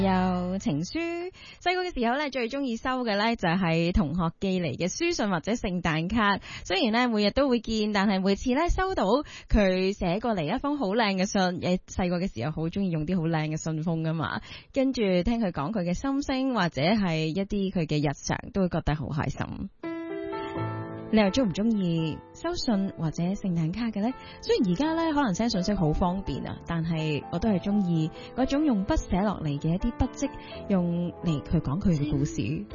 有情書，細個嘅時候咧，最中意收嘅咧就係同學寄嚟嘅書信或者聖誕卡。雖然咧每日都會見，但係每次咧收到佢寫過嚟一封好靚嘅信，細個嘅時候好中意用啲好靚嘅信封噶嘛。跟住聽佢講佢嘅心聲或者係一啲佢嘅日常，都會覺得好開心。你又中唔中意收信或者聖誕卡嘅呢？雖然而家咧可能 send 信息好方便啊，但係我都係中意嗰種用筆寫落嚟嘅一啲筆跡，用嚟佢講佢嘅故事。